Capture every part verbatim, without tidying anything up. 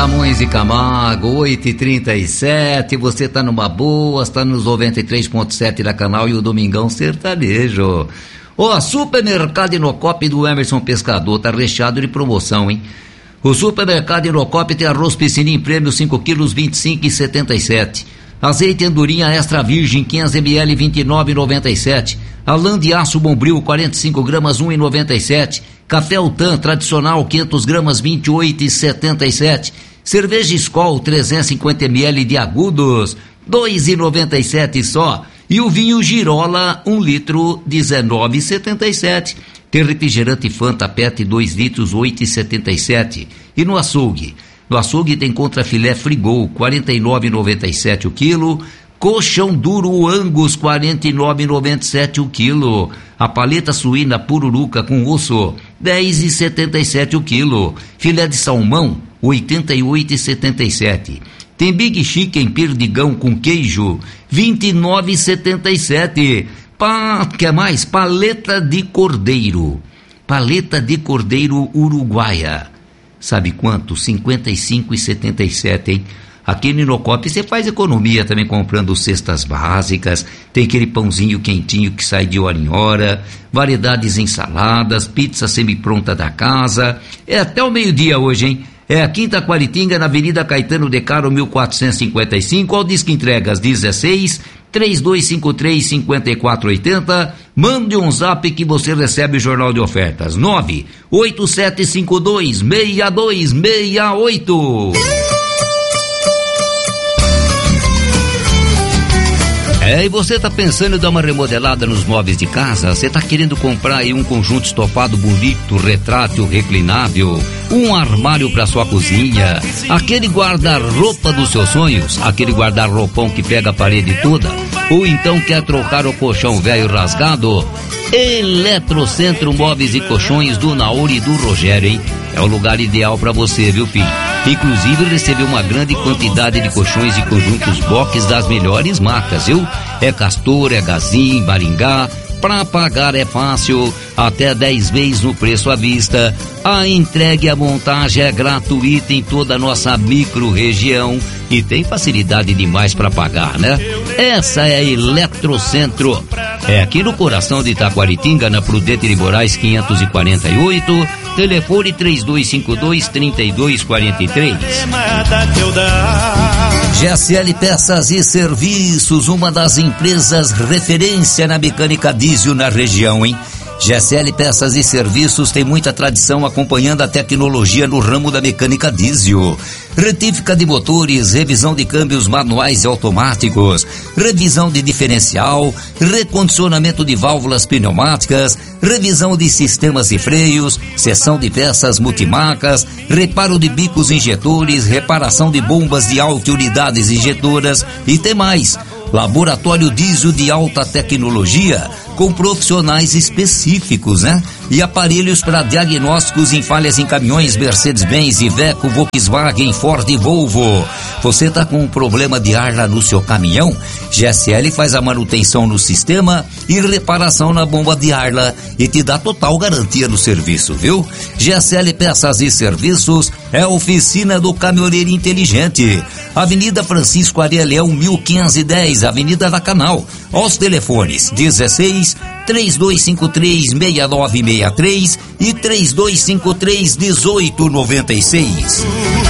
Camões e Camargo, oito e trinta e sete, você tá numa boa, está nos noventa e três ponto sete da Canal e o Domingão Sertanejo. Ó, oh, supermercado Inocop do Emerson Pescador, tá recheado de promoção, hein? O supermercado Inocop tem arroz piscininho prêmio cinco quilos, vinte e cinco reais e setenta e sete. Azeite Andorinha extra virgem, quinhentos mililitros, vinte e nove reais e noventa e sete. Alã de aço Bombril, quarenta e cinco gramas, um real e noventa e sete. Café Utan tradicional, quinhentos gramas, vinte e oito reais e setenta e sete. Cerveja Skol, trezentos e cinquenta mililitros de agudos, dois reais e noventa e sete só. E o vinho Girola, um litro, dezenove reais e setenta e sete. Tem refrigerante Fanta Pet, dois litros, oito reais e setenta e sete. E no açougue? No açougue tem contrafilé Frigol, quarenta e nove reais e noventa e sete o quilo. Coxão duro Angus, quarenta e nove reais e noventa e sete o quilo. A paleta suína Pururuca com osso, dez reais e setenta e sete o quilo. Filé de salmão, oitenta e oito reais e setenta e sete. Tem Big Chicken perdigão com queijo, vinte e nove reais e setenta e sete. Pa, quer mais? Paleta de cordeiro. Paleta de cordeiro uruguaia. Sabe quanto? cinquenta e cinco reais e setenta e sete, hein? Aqui no Inocop você faz economia também comprando cestas básicas, tem aquele pãozinho quentinho que sai de hora em hora, variedades em saladas, pizza semi-pronta da casa. É até o meio-dia hoje, hein? É a Quinta Quaritinga, na Avenida Caetano de Caro, mil quatrocentos e cinquenta e cinco, ao Disque Entregas dezesseis, três dois cinco três, cinco quatro oito zero. Mande um zap que você recebe o jornal de ofertas. nove oito sete cinco dois, seis dois seis oito. É, e você tá pensando em dar uma remodelada nos móveis de casa? Você tá querendo comprar aí um conjunto estofado bonito, retrátil, reclinável, um armário para sua cozinha, aquele guarda-roupa dos seus sonhos, aquele guarda-roupão que pega a parede toda, ou então quer trocar o colchão velho rasgado? Eletrocentro Móveis e Colchões do Nauri e do Rogério, hein? É o lugar ideal para você, viu, filho? Inclusive recebeu uma grande quantidade de colchões e conjuntos box das melhores marcas, viu? É Castor, é Gazin, Maringá. Pra pagar é fácil, até dez vezes no preço à vista. A entrega e a montagem é gratuita em toda a nossa micro-região e tem facilidade demais para pagar, né? Essa é a Eletrocentro. É aqui no coração de Itaquaritinga, na Prudente de Moraes quinhentos e quarenta e oito, telefone três dois cinco dois, três dois quatro três. G S L Peças e Serviços, uma das empresas referência na mecânica diesel na região, hein? G S L Peças e Serviços tem muita tradição acompanhando a tecnologia no ramo da mecânica diesel. Retífica de motores, revisão de câmbios manuais e automáticos, revisão de diferencial, recondicionamento de válvulas pneumáticas, revisão de sistemas de freios, seção de peças multimarcas, reparo de bicos injetores, reparação de bombas de alta unidades injetoras e tem mais. Laboratório Diesel de alta tecnologia, com profissionais específicos, né? E aparelhos para diagnósticos em falhas em caminhões Mercedes-Benz, Iveco, Volkswagen, Ford e Volvo. Você tá com um problema de ar lá no seu caminhão? G S L faz a manutenção no sistema e reparação na bomba de ar lá e te dá total garantia no serviço, viu? G S L Peças e Serviços é a oficina do caminhoneiro inteligente. Avenida Francisco Areia Leão, mil quinhentos e dez, Avenida da Canal. Aos telefones dezesseis, três dois cinco três, seis nove seis três e três dois cinco três, um oito nove seis.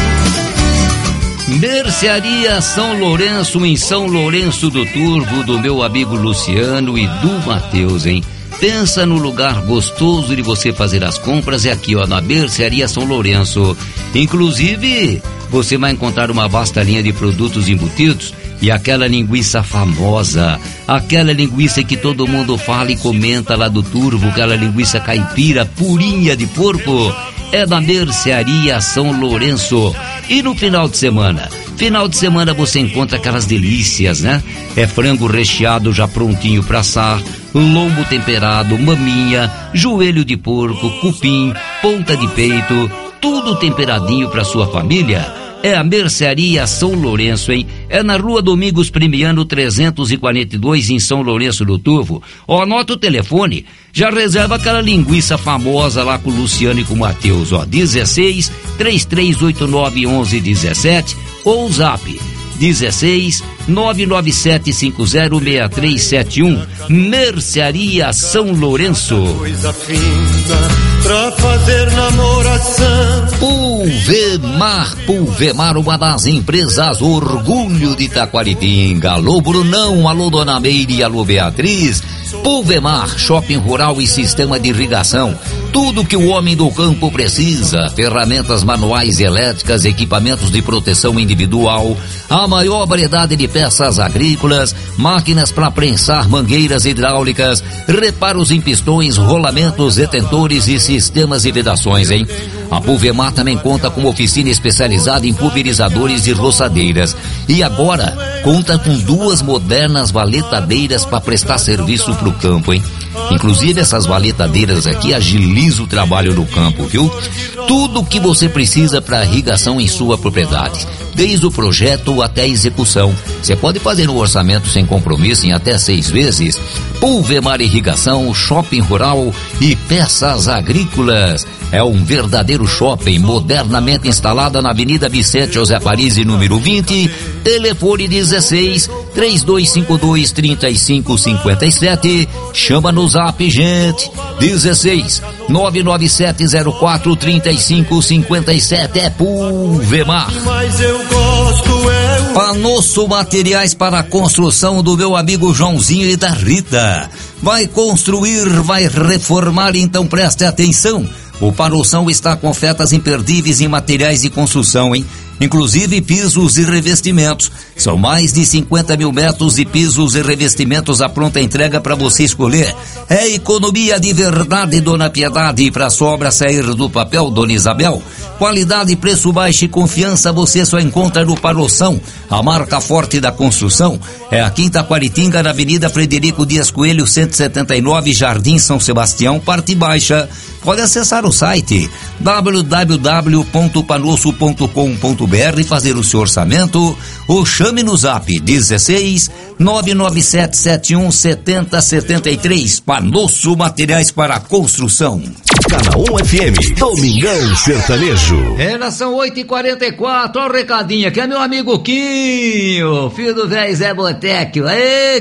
Mercearia São Lourenço, em São Lourenço do Turvo, do meu amigo Luciano e do Matheus, hein? Pensa no lugar gostoso de você fazer as compras, é aqui, ó, na Mercearia São Lourenço. Inclusive, você vai encontrar uma vasta linha de produtos embutidos e aquela linguiça famosa, aquela linguiça que todo mundo fala e comenta lá do Turvo, aquela linguiça caipira purinha de porco, é da Mercearia São Lourenço. E no final de semana? Final de semana você encontra aquelas delícias, né? É frango recheado já prontinho para assar, lombo temperado, maminha, joelho de porco, cupim, ponta de peito, tudo temperadinho para sua família. é a Mercearia São Lourenço, hein? É na Rua Domingos Primiano trezentos e quarenta e dois, em São Lourenço do Turvo. Ó, anota o telefone, já reserva aquela linguiça famosa lá com o Luciano e com o Matheus, ó, dezesseis, três três oito nove, onze dezessete, ou o zap dezesseis, nove nove sete cinco zero, seis três sete um. Mercearia São Lourenço. Coisa fina pra fazer namoração. Pulvemar, Pulvemar, uma das empresas orgulho de Taquaritinga. Alô Brunão, alô Dona Meire, alô Beatriz. Pulvemar, shopping rural e sistema de irrigação. Tudo que o homem do campo precisa. Ferramentas manuais e elétricas, equipamentos de proteção individual, a maior variedade de peças agrícolas, máquinas para prensar mangueiras hidráulicas, reparos em pistões, rolamentos, retentores e sistemas de vedações, hein? A Pulvemar também conta com oficina especializada em pulverizadores e roçadeiras. E agora conta com duas modernas valetadeiras para prestar serviço pro campo, hein? Inclusive essas valetadeiras aqui agilizam o trabalho no campo, viu? Tudo o que você precisa para irrigação em sua propriedade, desde o projeto até a execução. Você pode fazer um orçamento sem compromisso em até seis vezes. Pulvemar Irrigação, shopping rural e peças agrícolas. É um verdadeiro shopping modernamente instalada na Avenida Vicente José Parisi, número vinte. Telefone dezesseis, três dois cinco dois, três cinco cinco sete. Chama no zap, gente. dezesseis, nove nove sete zero quatro, três cinco cinco sete. É Pulvemar. Mas eu gosto é o... Panosso Materiais para a Construção, do meu amigo Joãozinho e da Rita. Vai construir, vai reformar, então preste atenção. O Panossão está com ofertas imperdíveis em materiais de construção, hein? Inclusive pisos e revestimentos. São mais de cinquenta mil metros de pisos e revestimentos à pronta entrega para você escolher. É economia de verdade, Dona Piedade. E para sua obra sair do papel, Dona Isabel, qualidade, preço baixo e confiança você só encontra no Panossão. A marca forte da construção é a Quinta Taquaritinga, na Avenida Frederico Dias Coelho, cento e setenta e nove, Jardim São Sebastião, parte baixa. Pode acessar o site w w w ponto panosso ponto com ponto b r e fazer o seu orçamento, ou chame no zap dezesseis, nove nove sete sete um, sete zero sete três. Panosso Materiais para a Construção. Canaã F M, Domingão Sertanejo. É, são oito e quarenta e quatro, olha o recadinho aqui, é meu amigo Quinho, filho do velho Zé Boteco. Aê,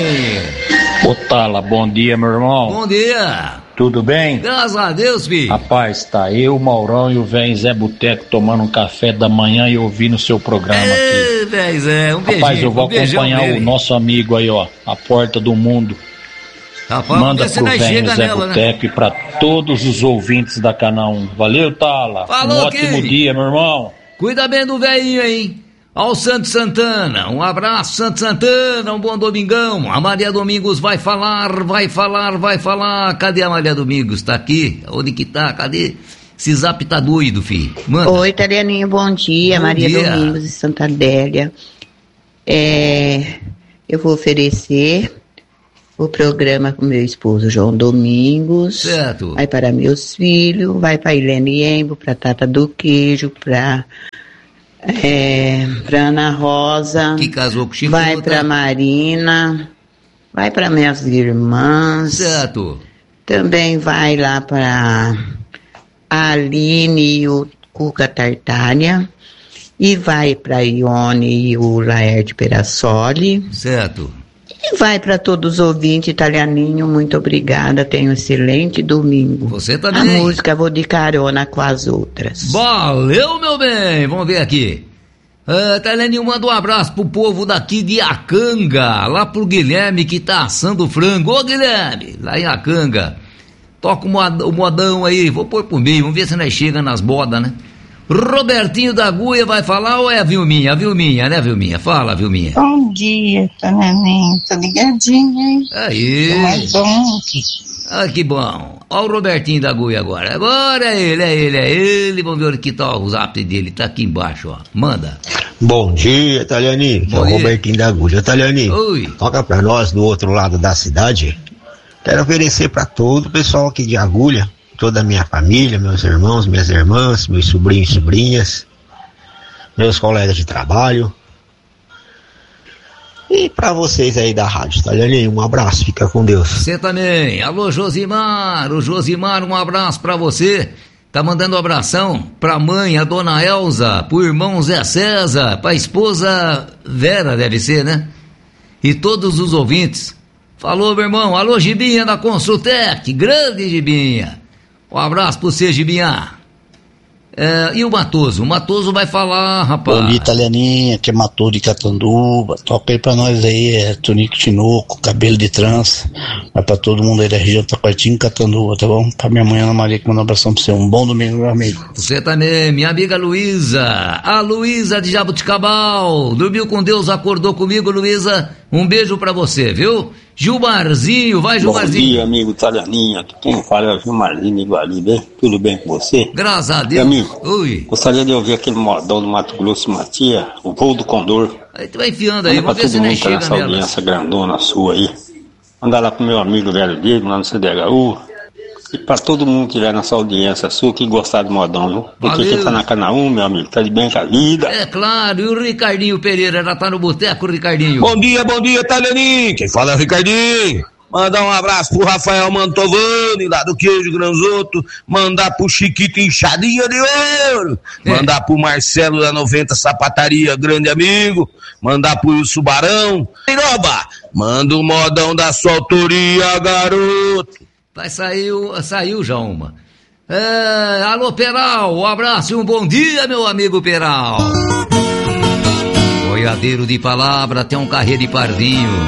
Quinho! Ô Tala, bom dia, meu irmão. Bom dia. Tudo bem? Graças a Deus, filho. Rapaz, tá eu, o Maurão e o velho Zé Boteco tomando um café da manhã e ouvindo o seu programa Ei, aqui. velho Zé, um beijinho. Rapaz, eu vou um acompanhar o nosso amigo aí, ó, a Porta do Mundo. Rapaz, manda pro velho Zé nela, Boteco, né? E pra todos os ouvintes da Canaã. Valeu, Tala. Falou, um ótimo Quinho. dia, meu irmão. Cuida bem do velhinho aí. Ao Santo Santana, um abraço, Santo Santana, um bom domingão. A Maria Domingos vai falar, vai falar, vai falar. Cadê a Maria Domingos? Tá aqui? Onde que tá? Cadê? Esse zap tá doido, filho. Manda. Oi, Tarianinho, bom dia. Bom Maria dia. Domingos de Santa Adélia. É, eu vou oferecer o programa com meu esposo João Domingos. Certo. Vai para meus filhos, vai para Helene Embo, para Tata do Queijo, para é, para Ana Rosa. Que casou com o Chico. Vai para Marina, vai para minhas irmãs. Certo. Também vai lá para a Aline e o Cuca Tartaglia. E vai para Ione e o Laerte Perassoli. Certo. E vai para todos os ouvintes, Italianinho, muito obrigada, tenha um excelente domingo. Você também. A música vou de carona com as outras. Valeu, meu bem. Vamos ver aqui. Uh, Italianinho, manda um abraço pro povo daqui de Acanga, lá pro Guilherme que tá assando frango. Ô, Guilherme, lá em Acanga. Toca o modão, o modão aí, vou pôr por meio, vamos ver se nós chega nas bodas, né? Robertinho da Guia vai falar ou é a Vilminha? A Vilminha, né, Vilminha? Fala, Vilminha. Bom dia, Tananinho. Tô ligadinha, hein? Aí. Mais bom que... Ah, que bom. Olha o Robertinho da Guia agora. Agora é ele, é ele, é ele. Vamos ver onde que tá o zap dele. Tá aqui embaixo, ó. Manda. Bom dia, Italianinho. É o Robertinho da Guia. Italianinho, Oi. toca pra nós do outro lado da cidade. Quero oferecer pra todo o pessoal aqui de Agulha, toda a minha família, meus irmãos, minhas irmãs, meus sobrinhos e sobrinhas. meus colegas de trabalho. E pra vocês aí da Rádio Italhaninho, um abraço, fica com Deus. Você também. Alô, Josimar, o Josimar, um abraço pra você. Tá mandando um abração pra mãe, a dona Elza, pro irmão Zé César, pra esposa Vera, deve ser, né? E todos os ouvintes. Falou, meu irmão. Alô, Gibinha da Consultec, grande Gibinha. Um abraço pra você, Gibinha. É, e o Matoso? O Matoso vai falar, rapaz. Bom dia, Italianinha, que é Matoso de Catanduba. Toca aí pra nós aí, é Tonico Tinoco, cabelo de trança. Vai pra todo mundo aí da região, tá pertinho Catanduba, tá bom? Pra minha mãe Ana Maria, que manda um abração pra você. Um bom domingo, meu amigo. Você também, minha amiga Luísa. A Luísa de Jabuticabal. Dormiu com Deus, acordou comigo, Luísa. Um beijo pra você, viu? Gilmarzinho, vai Gilmarzinho. Bom dia, amigo Italianinha. Quem fala é o Gilmarzinho de Iguali, bem? Tudo bem com você? Graças a Deus. Meu amigo, Ui. gostaria de ouvir aquele modão do Mato Grosso Matia, o voo do Condor. Aí tu vai enfiando aí, vamos ver se nem chega nessa audiência grandona sua aí. Mandar lá pro meu amigo velho Diego, lá no C D H U. E pra todo mundo que tiver nessa audiência sua que gostar do modão, viu? Porque Valeu. quem tá na Canaú, meu amigo, tá de bem com a vida. É claro, e o Ricardinho Pereira já tá no boteco, Ricardinho. Bom dia, bom dia, Italianinho. Quem fala é o Ricardinho. Mandar um abraço pro Rafael Mantovani, lá do Queijo Granzoto. Mandar pro Chiquito Inchadinha de Ouro. É. Mandar pro Marcelo da noventa Sapataria, grande amigo. Mandar pro Wilson Barão. Iroba, manda o modão da sua autoria, garoto. Vai sair, saiu já uma. É, alô, Peral, um abraço e um bom dia, meu amigo Peral. Boiadeiro de palavra, tem um carreiro de parvinho.